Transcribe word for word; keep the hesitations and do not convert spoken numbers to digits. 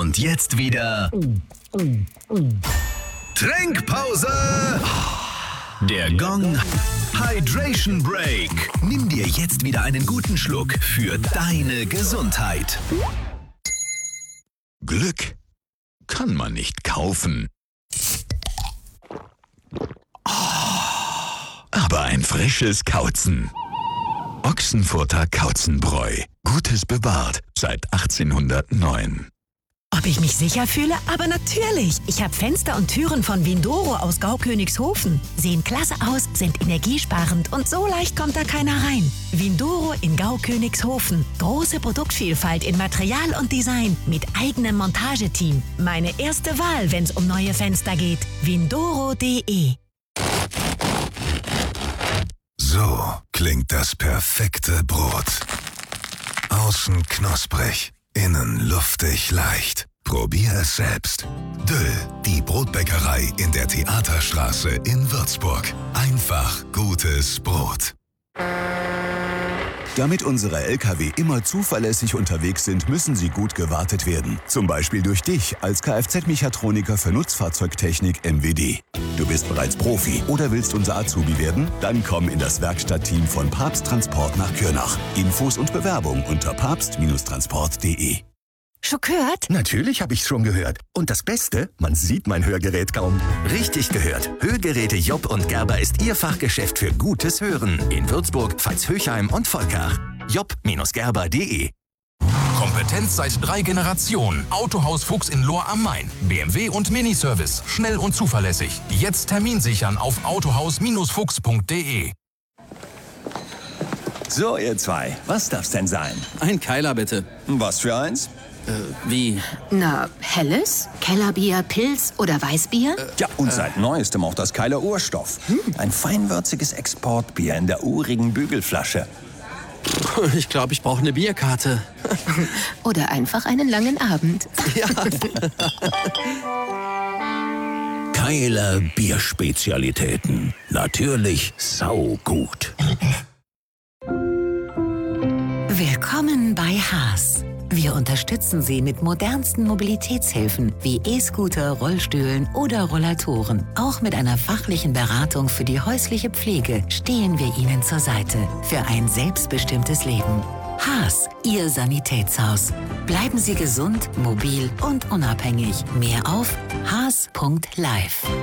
Und jetzt wieder Trinkpause. Der Gong Hydration Break. Nimm dir jetzt wieder einen guten Schluck für deine Gesundheit. Glück kann man nicht kaufen. Aber ein frisches Kauzen. Ochsenfurter Kauzenbräu. Gutes bewahrt seit achtzehnhundertneun. Ob ich mich sicher fühle? Aber natürlich. Ich habe Fenster und Türen von Windoro aus Gaukönigshofen. Sehen klasse aus, sind energiesparend und so leicht kommt da keiner rein. Windoro in Gaukönigshofen. Große Produktvielfalt in Material und Design mit eigenem Montageteam. Meine erste Wahl, wenn es um neue Fenster geht. Windoro punkt de. So klingt das perfekte Brot. Außen knusprig, innen luftig leicht. Probier es selbst. Döll, die Brotbäckerei in der Theaterstraße in Würzburg. Einfach gutes Brot. Damit unsere L K W immer zuverlässig unterwegs sind, müssen sie gut gewartet werden. Zum Beispiel durch dich als Kfz-Mechatroniker für Nutzfahrzeugtechnik M W D. Du bist bereits Profi oder willst unser Azubi werden? Dann komm in das Werkstattteam von Papst Transport nach Kürnach. Infos und Bewerbung unter papst Transport punkt de. Schon gehört? Natürlich habe ich schon gehört. Und das Beste, man sieht mein Hörgerät kaum. Richtig gehört. Hörgeräte Job und Gerber ist Ihr Fachgeschäft für gutes Hören. In Würzburg, Veitshöchheim und Volkach. job Gerber punkt de. Kompetenz seit drei Generationen. Autohaus Fuchs in Lohr am Main. B M W und Miniservice. Schnell und zuverlässig. Jetzt Termin sichern auf autohaus Fuchs punkt de. So, ihr zwei, was darf's denn sein? Ein Keiler, bitte. Was für eins? Äh, wie? Na, helles, Kellerbier, Pilz oder Weißbier? Äh, ja, und äh. seit neuestem auch das Keiler Urstoff. Hm. Ein feinwürziges Exportbier in der urigen Bügelflasche. Ich glaube, ich brauche eine Bierkarte. Oder einfach einen langen Abend. Ja. Keiler Bierspezialitäten. Natürlich saugut. Willkommen bei Haas. Wir unterstützen Sie mit modernsten Mobilitätshilfen wie E-Scooter, Rollstühlen oder Rollatoren. Auch mit einer fachlichen Beratung für die häusliche Pflege stehen wir Ihnen zur Seite für ein selbstbestimmtes Leben. Haas, Ihr Sanitätshaus. Bleiben Sie gesund, mobil und unabhängig. Mehr auf haas punkt live.